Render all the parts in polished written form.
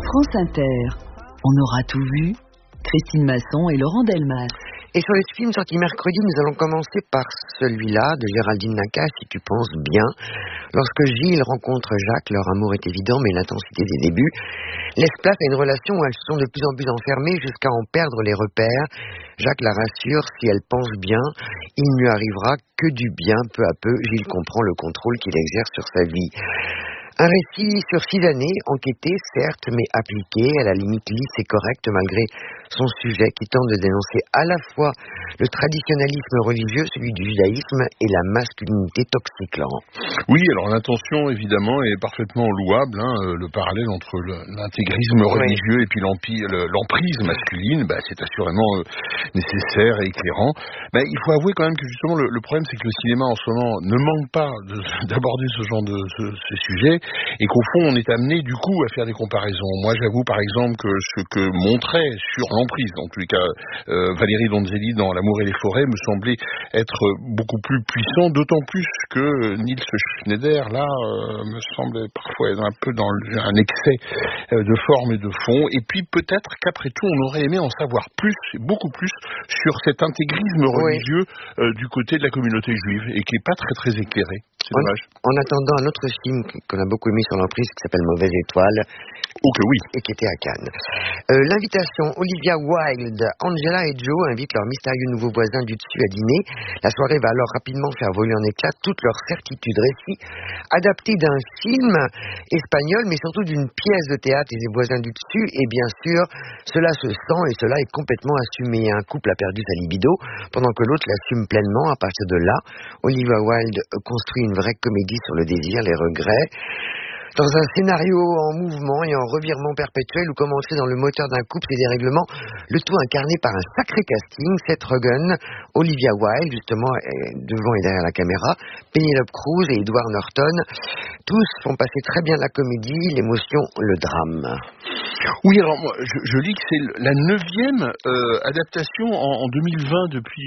France Inter. On aura tout vu. Christine Masson et Laurent Delmas. Et sur les films sortis mercredi, nous allons commencer par celui-là de Géraldine Nakache, Si tu penses bien. Lorsque Gilles rencontre Jacques, leur amour est évident, mais l'intensité des débuts laisse place à une relation où elles sont de plus en plus enfermées jusqu'à en perdre les repères. Jacques la rassure, si elle pense bien, il ne lui arrivera que du bien. Peu à peu, Gilles comprend le contrôle qu'il exerce sur sa vie. Un récit sur 6 années, enquêté, certes, mais appliqué, à la limite lisse et correcte malgré son sujet qui tente de dénoncer à la fois le traditionnalisme religieux, celui du judaïsme et la masculinité toxique, Laurent. Oui, alors l'intention évidemment est parfaitement louable, le parallèle entre l'intégrisme religieux et puis l'emprise masculine, c'est assurément nécessaire et éclairant. Il faut avouer quand même que justement le problème c'est que le cinéma en ce moment ne manque pas d'aborder ce genre de ce sujet. Et qu'au fond, on est amené du coup à faire des comparaisons. Moi, j'avoue par exemple que ce que montrait sur l'emprise, en tous les cas Valérie Donzelli dans L'amour et les forêts, me semblait être beaucoup plus puissant, d'autant plus que Nils Schneider, là, me semblait parfois être un peu dans un excès de forme et de fond. Et puis peut-être qu'après tout, on aurait aimé en savoir plus, beaucoup plus, sur cet intégrisme religieux du côté de la communauté juive, et qui n'est pas très très éclairé. C'est dommage. En attendant, un autre film qu'on a beaucoup aimé sur l'emprise qui s'appelle Mauvaise étoile. Oh que oui. Et qui était à Cannes. L'invitation, Olivia Wilde, Angela et Joe invitent leurs mystérieux nouveaux voisins du dessus à dîner. La soirée va alors rapidement faire voler en éclats toutes leurs certitudes. Récit adapté d'un film espagnol, mais surtout d'une pièce de théâtre, Les voisins du dessus. Et bien sûr, cela se sent et cela est complètement assumé. Un couple a perdu sa libido, pendant que l'autre l'assume pleinement. À partir de là, Olivia Wilde construit une vraie comédie sur le désir, les regrets. Dans un scénario en mouvement et en revirement perpétuel où comme entrer dans le moteur d'un couple et des règlements, le tout incarné par un sacré casting, Seth Rogen, Olivia Wilde, justement devant et derrière la caméra, Penelope Cruz et Edward Norton. Tous font passer très bien la comédie, l'émotion, le drame. Oui, alors moi, je lis que c'est la 9e adaptation en 2020 depuis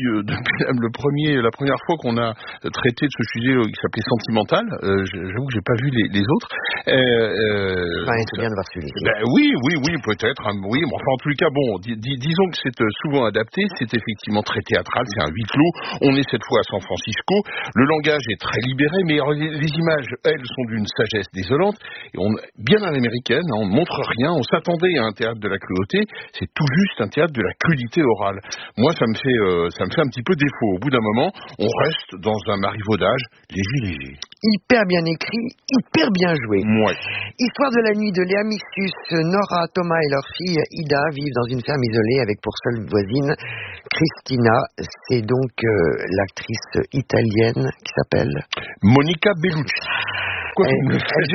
la première fois qu'on a traité de ce sujet qui s'appelait Sentimental. J'avoue que j'ai pas vu les autres. C'est bien de voir celui-ci. Oui, peut-être. Oui, mais enfin, en tous les cas, disons que c'est souvent adapté. C'est effectivement très théâtral. C'est un huis clos. On est cette fois à San Francisco. Le langage est très libéré, mais les images, elles, sont d'une sagesse désolante. Et bien à l'américaine, on ne montre rien. On s'attendait à un théâtre de la cruauté. C'est tout juste un théâtre de la crudité orale. Moi, ça me fait un petit peu défaut. Au bout d'un moment, on reste dans un marivaudage léger. Hyper bien écrit, hyper bien joué. Ouais. Histoire de la nuit de Léa Missus, Nora, Thomas et leur fille Ida vivent dans une ferme isolée avec pour seule voisine Cristina. C'est donc l'actrice italienne qui s'appelle Monica Bellucci. Elle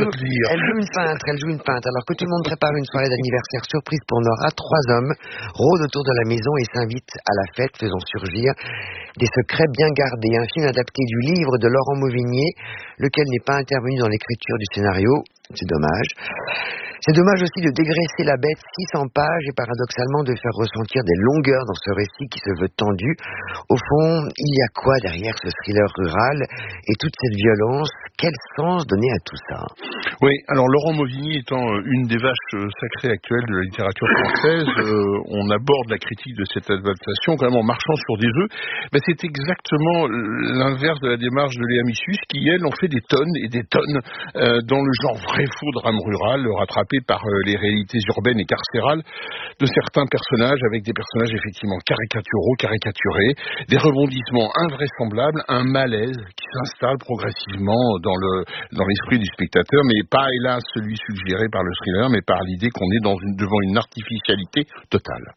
joue une peintre. Alors que tout le monde prépare une soirée d'anniversaire surprise pour Nora, 3 hommes rôdent autour de la maison et s'invitent à la fête, faisant surgir des secrets bien gardés. Un film adapté du livre de Laurent Mauvigné, lequel n'est pas intervenu dans l'écriture du scénario. C'est dommage. C'est dommage aussi de dégraisser la bête 600 pages et paradoxalement de faire ressentir des longueurs dans ce récit qui se veut tendu. Au fond, il y a quoi derrière ce thriller rural et toute cette violence? Quel sens donner à tout ça? Oui, alors Laurent Mauvigny étant une des vaches sacrées actuelles de la littérature française, on aborde la critique de cette adaptation quand même en marchant sur des œufs. C'est exactement l'inverse de la démarche de Léa Missus qui, elle, en fait des tonnes et des tonnes dans le genre vrai-faux drame rural, rattrapé par les réalités urbaines et carcérales de certains personnages, avec des personnages effectivement caricaturés, des rebondissements invraisemblables, un malaise qui s'installe progressivement dans l'esprit du spectateur, mais pas hélas celui suggéré par le thriller, mais par l'idée qu'on est devant une artificialité totale.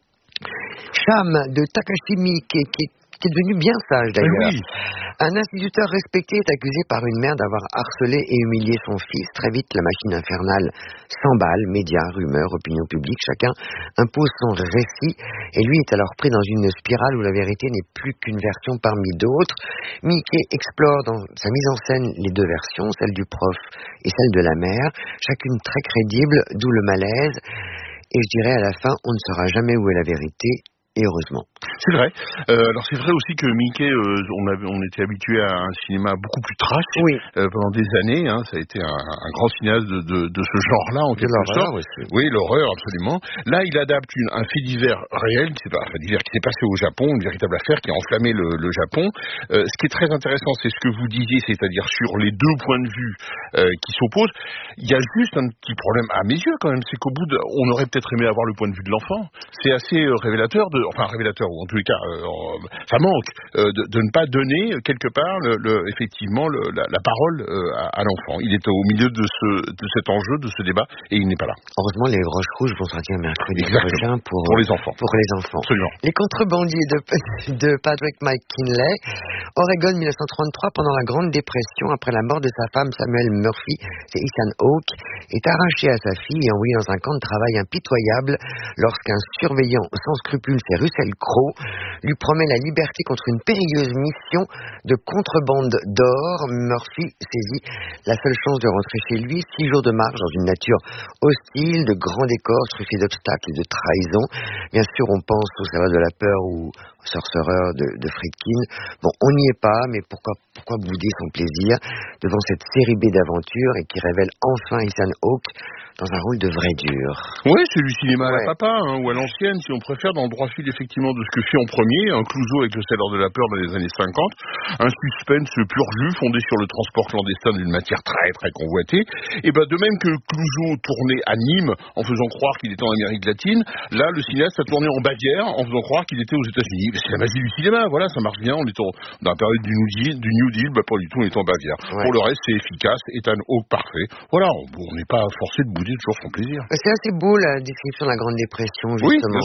Cham de Takashi Miike qui est devenu bien sage d'ailleurs. Oui. Un instituteur respecté est accusé par une mère d'avoir harcelé et humilié son fils. Très vite, la machine infernale s'emballe, médias, rumeurs, opinion publique, chacun impose son récit et lui est alors pris dans une spirale où la vérité n'est plus qu'une version parmi d'autres. Miike explore dans sa mise en scène les 2 versions, celle du prof et celle de la mère, chacune très crédible, d'où le malaise. Et je dirais à la fin, on ne saura jamais où est la vérité, et heureusement. C'est vrai. Alors c'est vrai aussi que Mickey, on était habitué à un cinéma beaucoup plus trash pendant des années. Hein, ça a été un grand cinéaste de ce genre-là en quelque sorte. Aussi. Oui, l'horreur absolument. Là, il adapte un fait divers réel qui s'est passé au Japon, une véritable affaire qui a enflammé le Japon. Ce qui est très intéressant, c'est ce que vous disiez, c'est-à-dire sur les deux points de vue qui s'opposent. Il y a juste un petit problème à mes yeux quand même, c'est qu'au bout on aurait peut-être aimé avoir le point de vue de l'enfant. C'est assez révélateur, ou en tous les cas, ça manque de ne pas donner quelque part effectivement la parole à l'enfant. Il est au milieu de cet enjeu, de ce débat, et il n'est pas là. Heureusement, les Roches Rouges vont sortir mercredi prochain pour les enfants. Pour les enfants. Absolument. Les contrebandiers de Patrick McKinley, Oregon 1933, pendant la Grande Dépression, après la mort de sa femme Samuel Murphy, c'est Ethan Hawke, est arraché à sa fille et envoyé dans un camp de travail impitoyable lorsqu'un surveillant sans scrupules, c'est Russell Crowe, lui promet la liberté contre une périlleuse mission de contrebande d'or. Murphy saisit la seule chance de rentrer chez lui, 6 jours de marche dans une nature hostile, de grands décors truffés d'obstacles et de trahisons. Bien sûr, on pense au Saveur de la peur ou au Sorcerer de Friedkin. Bon, on n'y est pas, mais pourquoi bouder son plaisir devant cette série B d'aventures et qui révèle enfin Ethan Hawke dans un rôle de vrai dur. Oui, c'est du cinéma à la papa, ou à l'ancienne, si on préfère, dans le droit fil effectivement de ce que fit en premier, un Clouseau avec le Sailor de la peur dans les années 50, un suspense pur jus fondé sur le transport clandestin d'une matière très très convoitée, et de même que Clouseau tournait à Nîmes en faisant croire qu'il était en Amérique latine, là le cinéaste a tourné en Bavière en faisant croire qu'il était aux États-Unis. C'est la magie du cinéma, voilà, ça marche bien, on est dans la période du New Deal, pas du tout, on est en Bavière. Pour le reste, c'est efficace, Ethan Hawke parfait. Voilà, on n'est pas forcé de bouder toujours son plaisir. C'est assez beau la description de la Grande Dépression, justement,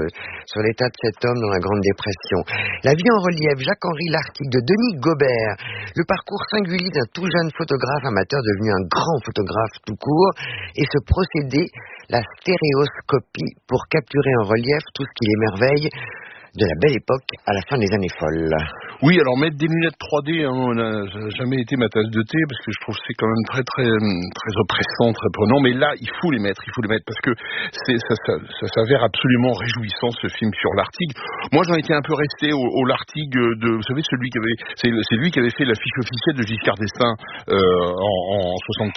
sur l'état de cet homme dans la Grande Dépression. La vie en relief, Jacques-Henri Lartigue de Denis Gobert, le parcours singulier d'un tout jeune photographe amateur devenu un grand photographe tout court, et ce procédé, la stéréoscopie, pour capturer en relief tout ce qui l'émerveille de la belle époque à la fin des années folles. Oui, alors mettre des lunettes 3D, on n'a jamais été ma tasse de thé, parce que je trouve que c'est quand même très très très oppressant, très prenant, mais là, il faut les mettre, parce que ça s'avère absolument réjouissant, ce film sur Lartigue. Moi, j'en étais un peu resté au Lartigue vous savez, c'est lui qui avait fait l'affiche officielle de Giscard d'Estaing en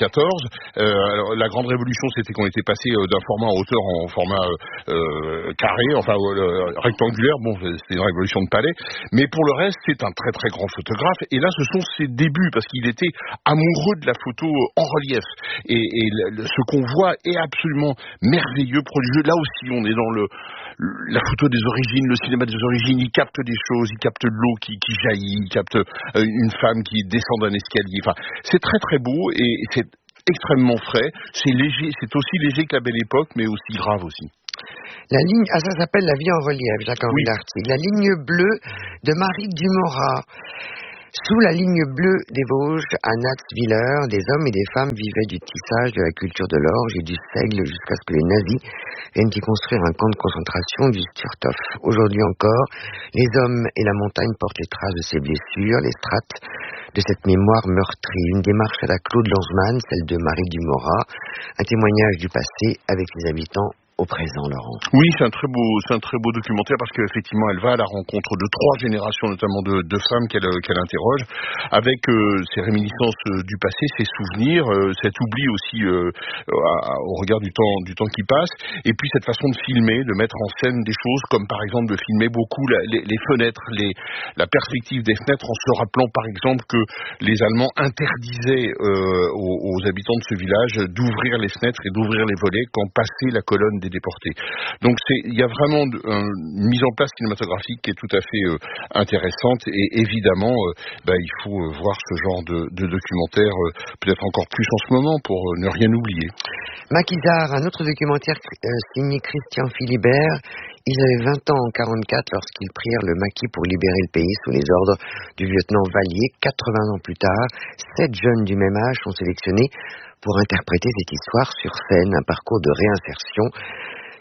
74. Alors, la grande révolution, c'était qu'on était passé d'un format en hauteur en format carré, rectangulaire. Bon, c'était une révolution de palais, mais pour le reste, c'est un très très grand photographe, et là ce sont ses débuts, parce qu'il était amoureux de la photo en relief, et ce qu'on voit est absolument merveilleux, prodigieux. Là aussi on est dans la photo des origines, le cinéma des origines. Il capte des choses, il capte de l'eau qui jaillit, il capte une femme qui descend d'un escalier, c'est très très beau, et c'est extrêmement frais, c'est léger, c'est aussi léger que la belle époque, mais aussi grave aussi. La ligne, ça s'appelle La vie en relief, Jacques-Henri Lartigue. La ligne bleue de Marie Dumorat. Sous la ligne bleue des Vosges, à Natzwiller, des hommes et des femmes vivaient du tissage, de la culture de l'orge et du seigle jusqu'à ce que les nazis viennent y construire un camp de concentration du Sturthof. Aujourd'hui encore, les hommes et la montagne portent les traces de ces blessures, les strates de cette mémoire meurtrie. Une démarche à la Claude Lanzmann, celle de Marie Dumorat, un témoignage du passé avec ses habitants au présent, Laurent. Oui, c'est un très beau documentaire, parce qu'effectivement elle va à la rencontre de 3 générations, notamment de femmes qu'elle interroge, avec ses réminiscences du passé, ses souvenirs, cet oubli aussi au regard du temps qui passe, et puis cette façon de filmer, de mettre en scène des choses, comme par exemple de filmer beaucoup les fenêtres, la perspective des fenêtres, en se rappelant par exemple que les Allemands interdisaient aux habitants de ce village d'ouvrir les fenêtres et d'ouvrir les volets quand passait la colonne des déportés. Donc il y a vraiment une mise en place cinématographique qui est tout à fait intéressante, et évidemment il faut voir ce genre de documentaire peut-être encore plus en ce moment pour ne rien oublier. Maquisard, un autre documentaire signé Christian Philibert. Ils avaient 20 ans en 1944 lorsqu'ils prirent le maquis pour libérer le pays sous les ordres du lieutenant Vallier. 80 ans plus tard, 7 jeunes du même âge sont sélectionnés pour interpréter cette histoire sur scène, un parcours de réinsertion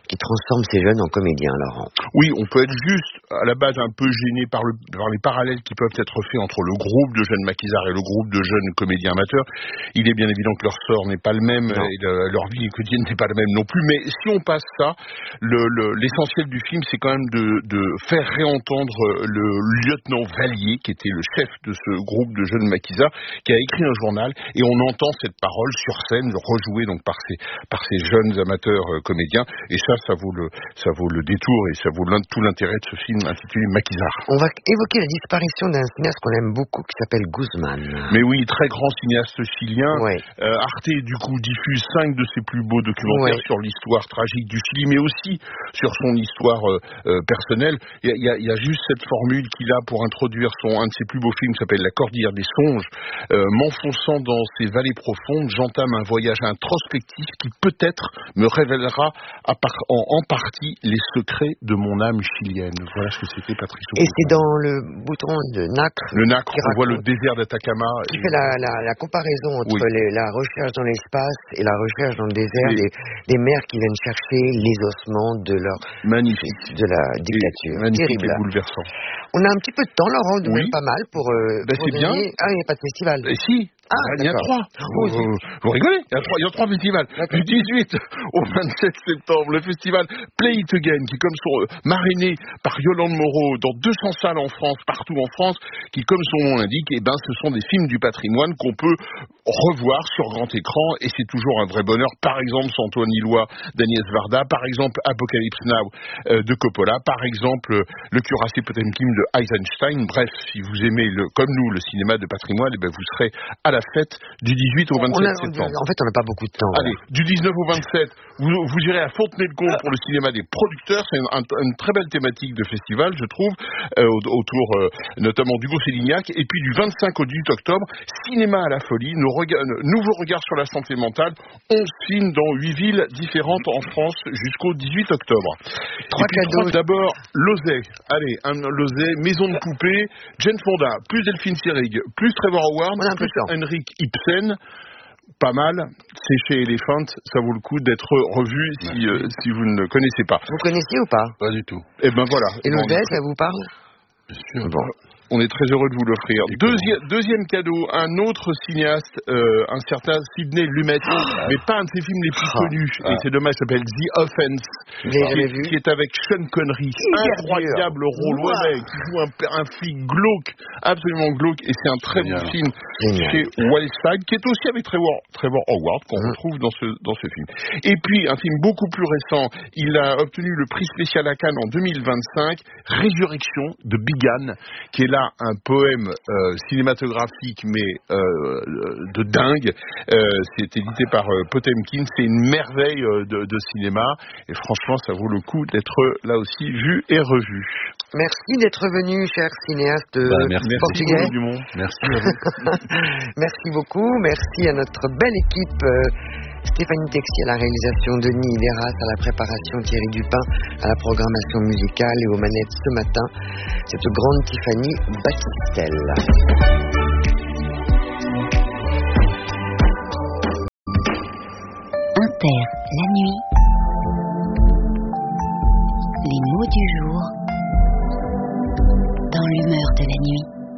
qui transforme ces jeunes en comédiens, Laurent. Oui, on peut être juste à la base un peu gêné par les parallèles qui peuvent être faits entre le groupe de jeunes maquisards et le groupe de jeunes comédiens amateurs. Il est bien évident que leur sort n'est pas le même et leur vie quotidienne n'est pas la même non plus. Mais si on passe ça, l'essentiel du film, c'est quand même de faire réentendre le lieutenant Vallier, qui était le chef de ce groupe de jeunes maquisards, qui a écrit un journal, et on entend cette parole sur scène, rejouée donc par ces jeunes amateurs comédiens. Et ça vaut le détour, et ça vaut tout l'intérêt de ce film intitulé Maquisard. On va évoquer la disparition d'un cinéaste qu'on aime beaucoup, qui s'appelle Guzman. Mais oui, très grand cinéaste chilien. Ouais. Arte, du coup, diffuse 5 de ses plus beaux documentaires sur l'histoire tragique du Chili, mais aussi sur son histoire personnelle. Il y a juste cette formule qu'il a pour introduire un de ses plus beaux films, qui s'appelle La Cordillère des songes. M'enfonçant dans ces vallées profondes, j'entame un voyage introspectif qui peut-être me révélera en partie les secrets de mon âme chilienne. Voilà ce que c'était Patrice O'Connor. Et c'est dans le bouton de Nacre. Le Nacre, on voit le désert d'Atacama. Qui fait la comparaison entre la recherche dans l'espace et la recherche dans le désert des mères qui viennent chercher les ossements de leur la dictature. Magnifique et bouleversant. On a un petit peu de temps, Laurent, même pas mal pour c'est bien. Ah, il n'y a pas de festival. Si. Il y a 3. Vous rigolez? Il y a 3 festivals. Du 18 au 27 septembre, le festival Play It Again, qui comme son marrainé par Yolande Moreau dans 200 salles en France, partout en France, qui comme son nom l'indique, ce sont des films du patrimoine qu'on peut revoir sur grand écran, et c'est toujours un vrai bonheur. Par exemple, Antoine Illois d'Agnès Varda, par exemple Apocalypse Now de Coppola, par exemple Le Cuirassé Potemkin de Eisenstein. Bref, si vous aimez comme nous le cinéma de patrimoine, vous serez à la fête du 18 au 27 septembre. En fait, on n'a pas beaucoup de temps. Allez, du 19 au 27, vous irez à Fontenay-le-Comte pour le cinéma des producteurs. C'est une très belle thématique de festival, je trouve, autour notamment d'Hugo Sélignac. Et puis du 25 au 18 octobre, Cinéma à la folie, nouveau regard sur la santé mentale. 11 films dans 8 villes différentes en France jusqu'au 18 octobre. 3 cadeaux. D'abord, Lozay. Allez, Lozay, Maison de poupée, Jane Fonda, plus Delphine Seyrig, plus Trevor Howard, plus Henrik Ibsen. Pas mal, c'est chez Elephant, ça vaut le coup d'être revu si vous ne le connaissez pas. Vous connaissiez ou pas? Pas du tout. Et voilà. Et Lozay, ça vous parle? Bien sûr. Bon. On est très heureux de vous l'offrir. Deuxième cadeau, un autre cinéaste, un certain Sidney Lumet, mais pas un de ses films les plus connus, et c'est dommage, s'appelle The Offense, qui est avec Sean Connery. Incroyable rôle, qui joue un flic glauque, absolument glauque, et c'est un très bon film chez Wildside, qui est aussi avec Trevor Howard, qu'on retrouve dans ce film. Et puis, un film beaucoup plus récent, il a obtenu le prix spécial à Cannes en 2025, Résurrection de Bigan, qui est là un poème cinématographique mais de dingue. C'est édité par Potemkin. C'est une merveille de cinéma, et franchement ça vaut le coup d'être là aussi vu et revu. Merci d'être venu, cher cinéaste portugais. Merci du monde. Merci à vous. Merci beaucoup. Merci à notre belle équipe. Stéphanie Texier à la réalisation, Denis Deras à la préparation, Thierry Dupin à la programmation musicale, et aux manettes ce matin, cette grande Tiffany Battistel. Inter, la nuit. Les mots du jour dans l'humeur de la nuit.